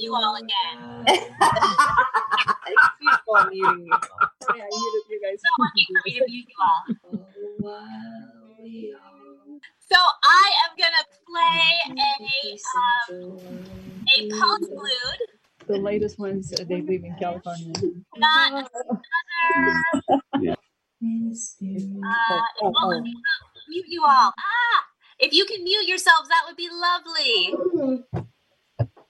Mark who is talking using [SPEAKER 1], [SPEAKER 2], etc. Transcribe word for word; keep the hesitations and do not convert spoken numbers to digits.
[SPEAKER 1] you all again.
[SPEAKER 2] Keep on muting you. Yeah, I muted you guys.
[SPEAKER 1] So lucky for me to mute you all.
[SPEAKER 3] Oh, while we all
[SPEAKER 1] So I am gonna play a um, a postlude.
[SPEAKER 2] The latest ones, uh, they live in California.
[SPEAKER 1] Not another. Uh,
[SPEAKER 2] Oh,
[SPEAKER 1] oh, let me mute you all. Ah, if you can mute yourselves, that would be lovely.